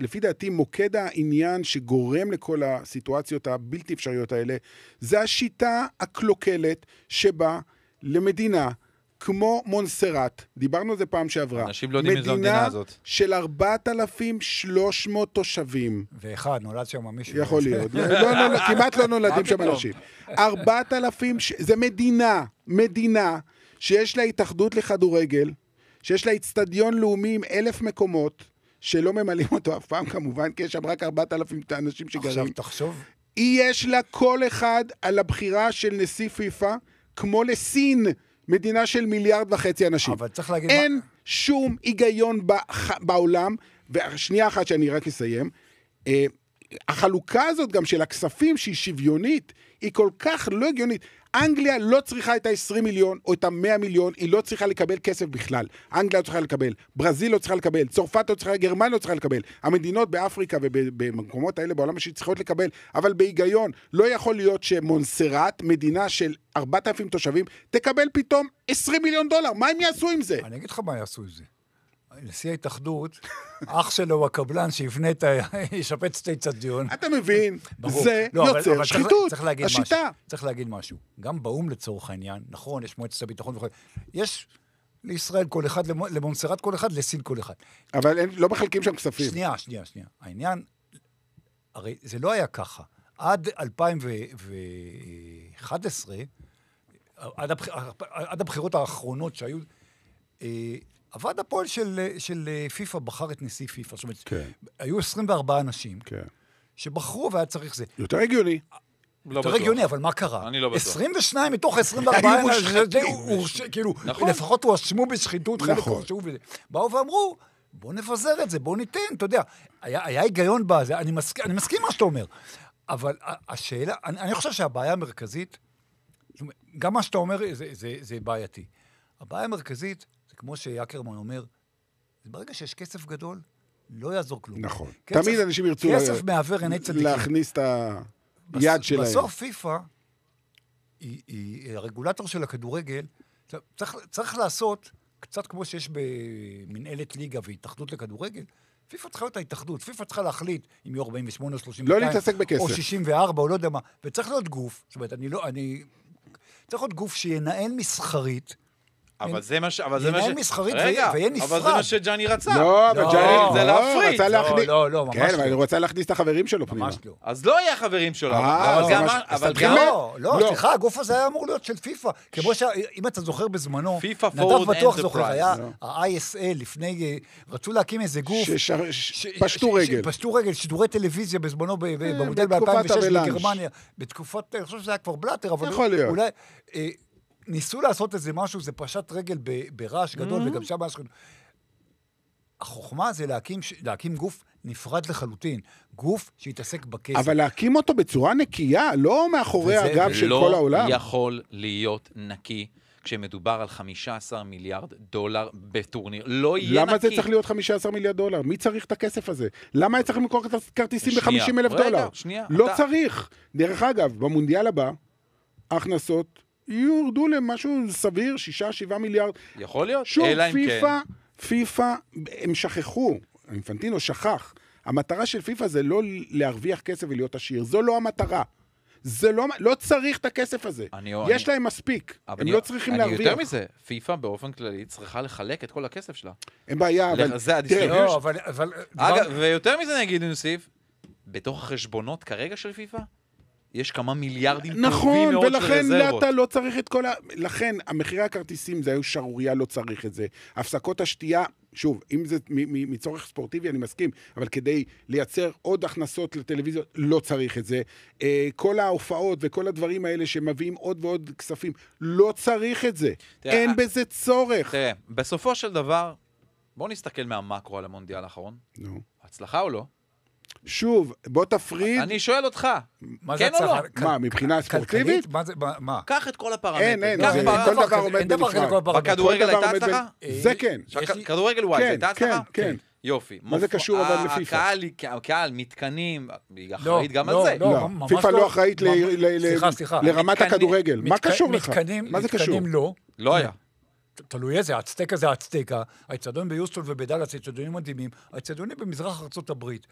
לפי דעתי, מוקד העניין שגורם לכל הסיטואציות הבלתי אפשריות האלה, זה השיטה הקלוקלת שבה למדינה, כמו מונסרט, דיברנו על זה פעם שעברה, אנשים לא יודעים איזו המדינה הזאת. מדינה של 4,300 תושבים. ואחד, נולד שם מישהו. יכול להיות. כמעט לא נולדים שם אנשים. 4,000, זה מדינה שיש לה התאחדות לכדורגל, שיש לה אצטדיון לאומי עם 1,000 מקומות, שלא ממלאים אותו אף פעם כמובן, כי יש שם רק 4,000 אנשים שגרים. עכשיו תחשוב. יש לה כל אחד על הבחירה של נשיא פיפה, כמו לסין, מדינה של 1.5 מיליארד אנשים. אבל צריך להגיד אין שום היגיון בעולם, והשנייה אחת שאני רק אסיים, החלוקה הזאת גם של הכספים שהיא שוויונית, היא כל כך לא הגיונית. אנגליה לא צריכה את ה-20 מיליון או את ה-100 מיליון, היא לא צריכה לקבל כסף בכלל. אנגליה לא צריכה לקבל, ברזיל לא צריכה לקבל, צרפת לא צריכה, גרמניה לא צריכה לקבל. המדינות באפריקה ובמקומות האלה בעולם שהיא צריכות לקבל, אבל בהיגיון לא יכול להיות שמונסרט, מדינה של 4,000 תושבים, תקבל פתאום 20 מיליון דולר. מה הם יעשו עם זה? אני אגיד לך מה יעשו עם זה. נשיא ההתאחדות, אח שלו הוא הקבלן שיבנה ישפץ את האצטדיון. אתה מבין, זה יוצר שחיתות, השיטה. צריך להגיד משהו. גם באום לצורך העניין, נכון, יש מועצת הביטחון וכו', יש לישראל כל אחד, למונסרט כל אחד, לסין כל אחד. אבל לא מחלקים שם כספים. שנייה. העניין, הרי זה לא היה ככה. עד 2011, עד הבחירות האחרונות שהיו, הוועד הפועל של פיפה בחר את נשיא פיפה. זאת אומרת, היו 24 אנשים שבחרו והיה צריך זה. יותר הגיוני. יותר הגיוני, אבל מה קרה? אני לא בטוח. 22 מתוך 24 כאילו, לפחות הוא אשמו בשחיתות, חלק הורשעו וזה. באו ואמרו, בוא נפזר את זה, בוא ניתן, אתה יודע. היה היגיון בזה, אני מסכים מה שאתה אומר. אבל השאלה, אני חושב שהבעיה המרכזית, גם מה שאתה אומר זה בעייתי. הבעיה המרכזית, זה כמו שיאקרמן אומר, ברגע שיש כסף גדול, לא יעזור כלום. נכון. תמיד אנשים ירצו כסף מעבר עיני צדיקים. להכניס את היד שלהם. בסוף פיפה, היא הרגולטור של הכדורגל, צריך לעשות, קצת כמו שיש במנהלת ליגה והתאחדות לכדורגל, פיפה צריכה להיות ההתאחדות, פיפה צריכה להחליט אם יהיו 48 או 32, לא להתעסק בכסף. או 64, או לא יודע מה, וצריך להיות גוף, זאת אומרת, צריך להיות גוף שינהל מסחרית, אבל זה מה ינהל מסחרית ויהיה נפרד. אבל זה מה שג'אני רצה. לא, אבל ג'אני זה להפריד. לא, ממש לא. כן, אבל הוא רצה להכניס את החברים שלו פנימה. ממש לא. אז לא יהיה חברים שלו. אבל גם... לא, סליחה, הגוף הזה היה אמור להיות של פיפה. כמו שאם אתה זוכר בזמנו, נדב בטוח זוכר, היה ה-ISL לפני, רצו להקים איזה גוף. פשטו רגל. פשטו רגל, שידורי טלוויזיה בזמנו, במודל ב-2006 בגרמניה. בתקופת, אני חושב שזה היה כבר בלאטר, אבל אולי... ניסו לעשות איזה משהו, זה פשט רגל ברעש גדול, וגם שם משהו. החוכמה זה להקים גוף נפרד לחלוטין, גוף שיתעסק בכסף. אבל להקים אותו בצורה נקייה, לא מאחורי הגב של כל העולם. לא יכול להיות נקי, כשמדובר על 15 מיליארד דולר בטורניר. לא יהיה נקי. למה זה צריך להיות 15 מיליארד דולר? מי צריך את הכסף הזה? למה היה צריך למכור את הכרטיסים ב-50,000 דולר? לא צריך. דרך אגב, במונדיאל הבא, ההכנסות יורדו למשהו סביר, 6-7 מיליארד. יכול להיות. שוב, פיפה, הם שכחו, אינפנטינו שכח. המטרה של פיפה זה לא להרוויח כסף ולהיות עשיר. זו לא המטרה. זה לא צריך את הכסף הזה. יש להם מספיק. הם לא צריכים להרוויח. יותר מזה, פיפה באופן כללי צריכה לחלק את כל הכסף שלה. אין בעיה, אבל... זה הדיסטריביושן. אגב, ויותר מזה נגיד נוסיף, בתוך החשבונות כרגע של פיפה, יש כמה מיליארדים טובים מאוד של רזרבות. נכון, ולכן אתה לא צריך את כל לכן, המחירי הכרטיסים, זה היו שערוריה, לא צריך את זה. הפסקות השתייה, שוב, אם זה מצורך ספורטיבי, אני מסכים, אבל כדי לייצר עוד הכנסות לטלוויזיות, לא צריך את זה. כל ההופעות וכל הדברים האלה שמביאים עוד ועוד כספים, לא צריך את זה. אין בזה צורך. תראה, בסופו של דבר, בואו נסתכל מהמקרו על המונדיאל האחרון. נו. הצלחה או לא? שוב, בוא תפריד. אני שואל אותך, כן או לא? מה, מבחינה ספורטיבית? מה? קח את כל הפרמטרים. אין, כל דבר עומד בנפרד. בכדורגל הייתה הצלחה? זה כן. כדורגל וואי, הייתה הצלחה? כן. יופי. מה זה קשור אבל לפיפה? הקהל, מתקנים, היא אחראית גם על זה. לא, פיפה לא אחראית לרמת הכדורגל. מה קשור לך? מה זה קשור? מתקנים לא. לא היה. תלוי איזה, הצטקה זה הצטקה, האצטדיון ביוסטון ובדלס, האצטדיונים מדהימים, האצטדיונים במזרח ארצות הברית,